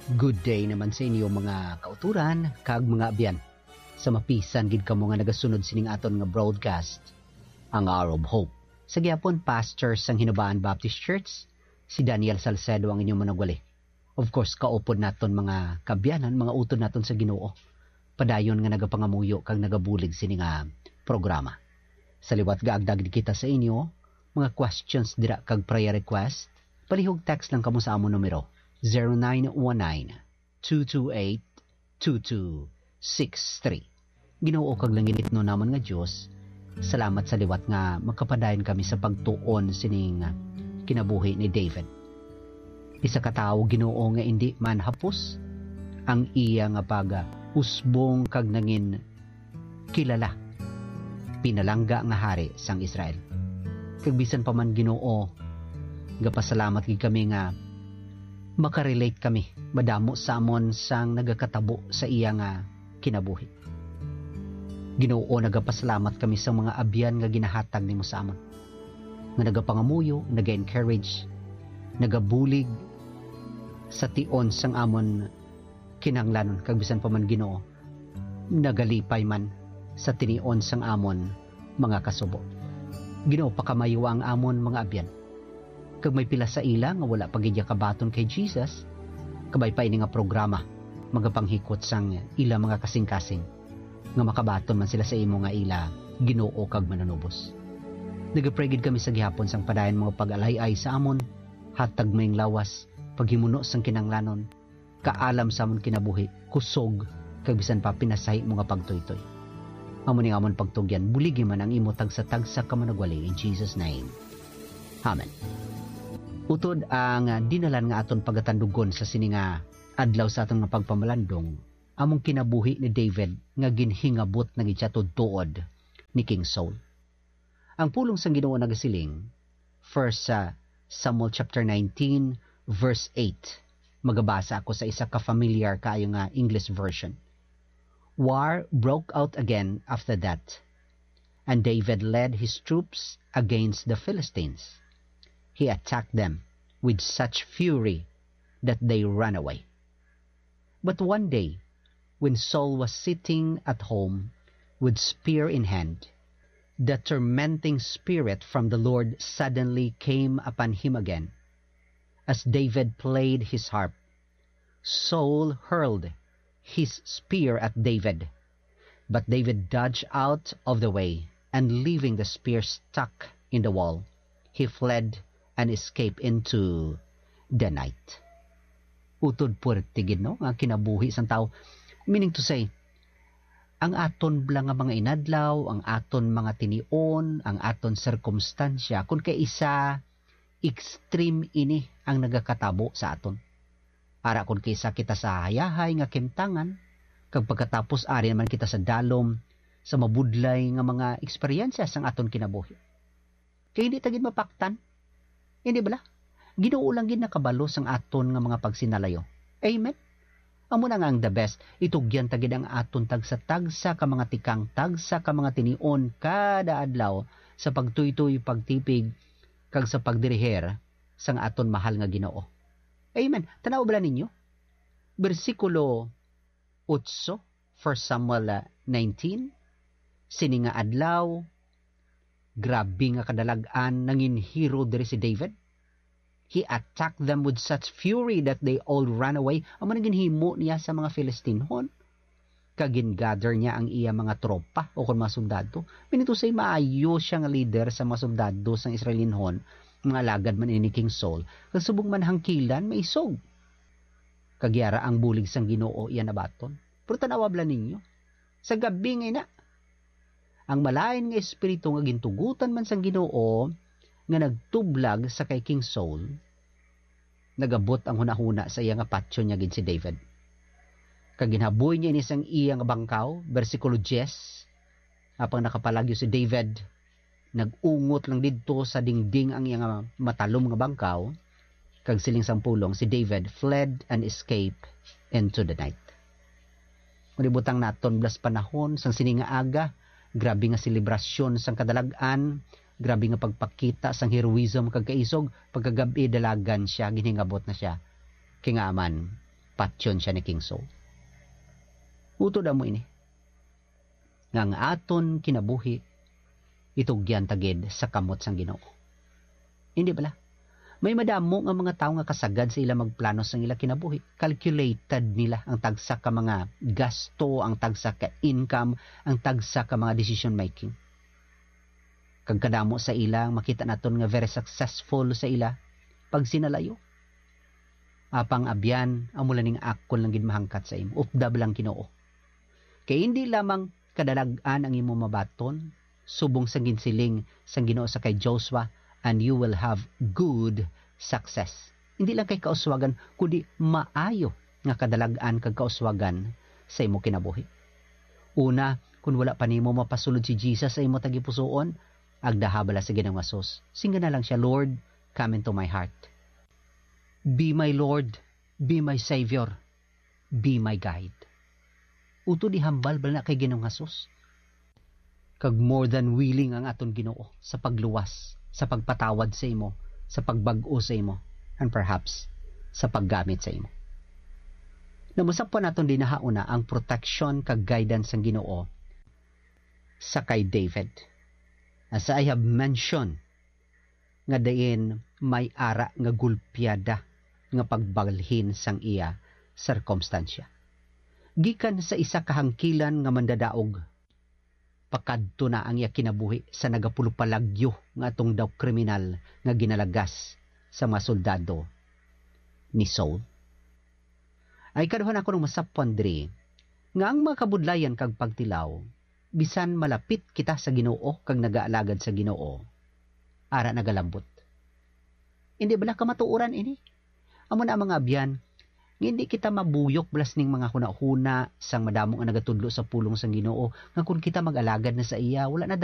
Good day naman sa inyo mga kauturan, kag mga abyan. Sa mapisan gid kamo nga nagasunod sining aton nga broadcast, ang Hour of Hope. Sa gyapon pastor sang Hinubaan Baptist Church, si Daniel Salcedo ang inyong managwali. Of course, kaupod naton mga kabyanan, mga utod naton sa Ginoo. Padayon nga nagapangamuyo kag nagabulig sining programa. Sa liwat gaagdag kita sa inyo, mga questions dira kag prayer request, palihog text lang kamo sa among numero 0919-228-2263. Ginoo kag langinit no naman nga Dios, salamat sa liwat nga makapadayon kami sa pagtuon sining kinabuhi ni David. Isa ka tawo Ginoo nga indi man hapos ang iya nga usbong kag nangin kilala pinalangga nga hari sang Israel. Kag bisan pa man Ginoo, gapasalamat gid kami nga makarelate kami, madamo sa amon sang nagakatabo sa iya nga kinabuhi. Ginoo, nagapasalamat kami sa mga abyan nga ginahatag nimo sa amon, nga nagapangamuyo, naga-encourage, nagabulig sa tion sang amon kinahanglanon. Kag bisan pa man Ginoo, nagalipay man sa tinion sang amon mga kasubo. Ginoo, pakamayo ang amon mga abyan. Kag may pila sa ila nga wala pagidya kabaton kay Jesus, kabay pa ini nga programa magapanghikot sang ila mga kasing-kasing nga makabaton man sila sa imo nga ila Ginoo kag mananubos. Nagapray gid kami sa gihapon sang padayon mga pag-alay-ay sa amon, hatag mayng lawas, paghimuno sang kinanglanon, kaalam sa amon kinabuhi, kusog kag bisan pa pinasahi mo nga pagtuytoy. Amo ning amon pagtugyan, buligi man ang imo tagsa-tagsa ka managwali in Jesus name. Amen. Utod ang dinalan nga aton pagatandugon sa sininga adlaw sa aton nga pagpamalandong, among kinabuhi ni David nga ginhingabot na gitsatod tuod ni King Saul. Ang pulong sang Ginoo nagasiling, 1 Samuel chapter 19 verse 8. Magabasa ako sa isa ka familiar kaayo nga English version. War broke out again after that, and David led his troops against the Philistines. He attacked them with such fury that they ran away. But one day, when Saul was sitting at home with spear in hand, the tormenting spirit from the Lord suddenly came upon him again. As David played his harp, Saul hurled his spear at David, but David dodged out of the way, and leaving the spear stuck in the wall, he fled and escape into the night. Utod puertigid no nga kinabuhi sang tao. Meaning to say, ang aton blang nga mga inadlaw, ang aton mga tinion, ang aton sirkumstansya, kung kay isa extreme ini ang nagakatabo sa aton. Ara kung kaysa kita sa hayahay nga kimtangan, kag pagkatapos ari naman kita sa dalom, sa mabudlay nga mga eksperyensya sang aton kinabuhi. Kay hindi tagid mapaktan. Hindi bala? Ginoo lang gid nakabalo sang aton nga mga pagsinalayo. Amen. Amo na nga ang the best. Itugyan tagid ang aton tagsa-tagsa ka mga tikang, tagsa ka mga tinion kada adlaw sa pagtuytoy, pagtipig kag sa pagdiriher sang aton mahal nga Ginoo. Amen. Tanaw bala ninyo? Bersikulo 8, 1 Samuel 19. Sini nga adlaw, grabe nga kadalag-an nangin hero diri si David. He attacked them with such fury that they all ran away. Amo nang ginhimo niya sa mga Filistinhon. Kagin-gather niya ang iya mga tropa o kon mga soldado. Minito say maayo siya nga leader sa mga soldado sang Israelinhon, mga alagad man ini King Saul. Kag subong man hangkilan maisog. Kagyara ang bulig sang Ginoo iya nabaton. Pero tanawa bala ninyo, sa gabi ngay na, ang malain nga espiritu nga gintugutan man sang Ginoo nga nagtublag sa kay King Saul, nagabot ang hunahuna sa iya nga patyo niya gid si David. Kag ginhaboy niya ini sang iya nga bangkaw, bersikulo 10. Apang nakapalagyo si David, nagungot lang didto sa dingding ang iya nga matalom nga bangkaw, kag siling sang pulong si David fled and escaped into the night. Manibutang naton blas panahon sang sininga aga, grabe nga selebrasyon sang kadalag-an, grabe nga pagpakita sang heroism kag kaisog, pagkagabi dalagan siya, ginhingabot na siya. Kaya nga aman, patyon siya ni King Saul. Utod mo ini. Nga aton kinabuhi itugyan tagid sa kamot sang Ginoo. Hindi bala? May madamo nga mga tao nga kasagad sa ila magplano sa ila kinabuhi. Calculated nila ang tagsa ka mga gasto, ang tagsa ka income, ang tagsa ka mga decision making. Kag kadamo sa ila, makita naton nga very successful sa ila pag sinalayo. Apang abyan, amula ning akon lang gid mahangkat sa imo. Updab lang Ginoo. Kay hindi lamang kadalagan ang imo mabaton, subong sa ginsiling sang Ginoo sa kay Joshua, and you will have good success. Hindi lang kay kauswagan, kundi maayo nga kadalagan kag kauswagan sa imo kinabuhi. Una, kung wala pa nimo mapasulod si Jesus sa imo tagipusoon, agdahabala sa Ginoong Hesus. Singa na lang siya, Lord, come into my heart. Be my Lord, be my Savior, be my guide. Uto di hambal bala na kay Ginoong Hesus. Kag more than willing ang aton Ginoo sa pagluwas, sa pagpatawad sa imo, sa pagbag-o sa imo, and perhaps sa paggamit sa imo. Namusap po naton din hauna ang protection kag guidance ng Ginoo sa kay David. As I have mentioned, nga dayon may ara nga gulpyada nga pagbalhin sang iya sirkumstansya. Gikan sa isa kahangkilan nga mandadaog, pakadto na ang iya kinabuhi sa nagapulupalagyo nga atong daw kriminal nga ginalagas sa mga soldado ni Saul. Ay kaduhan ako ng masapwan diri nga ang mga kabudlayan kag pagtilaw, bisan malapit kita sa Ginoo kag nagaalagad sa Ginoo, ara nagalambot. Hindi bala ka matuuran ini? Amo na mga abyan, hindi kita mabuyok blas ning mga hunahuna sang madamo nga nagatudlo sa pulong sang Ginoo nga kung kita mag-alagad na sa iya, wala na